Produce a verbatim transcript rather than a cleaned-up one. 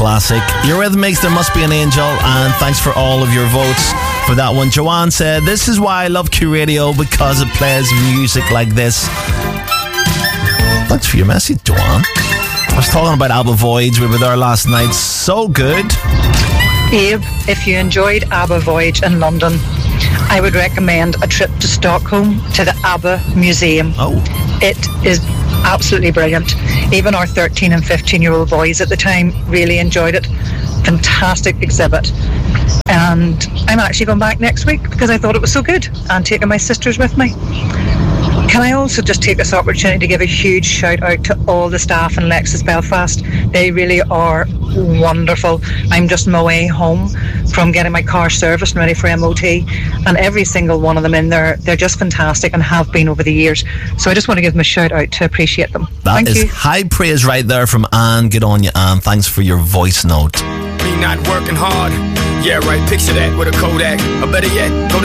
classic. Eurythmics, There Must Be an Angel, and thanks for all of your votes for that one. Joanne said, this is why I love Q Radio, because it plays music like this. Thanks for your message, Joanne. I was talking about ABBA Voyage. We were there last night. So good. Abe, if you enjoyed ABBA Voyage in London, I would recommend a trip to Stockholm to the ABBA Museum. Oh. It is absolutely brilliant. Even our thirteen and fifteen year old boys at the time really enjoyed it. Fantastic exhibit. And I'm actually going back next week because I thought it was so good, and taking my sisters with me. Can I also just take this opportunity to give a huge shout out to all the staff in Lexus Belfast? They really are wonderful. I'm just on my way home from getting my car serviced and ready for M O T, and every single one of them in there, they're just fantastic and have been over the years. So I just want to give them a shout out to appreciate them. That Thank is you. high praise right there from Anne. Good on you, Anne. Thanks for your voice note. Me not working hard. Yeah, right, picture that with a Kodak. Or better yet, go to